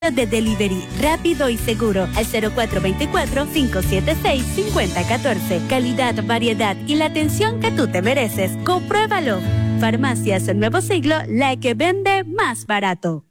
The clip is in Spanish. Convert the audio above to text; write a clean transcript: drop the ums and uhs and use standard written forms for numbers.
de delivery rápido y seguro al 0424-576-5014. Calidad, variedad y la atención que tú te mereces. Compruébalo. Farmacias Nuevo Siglo, la que vende más barato.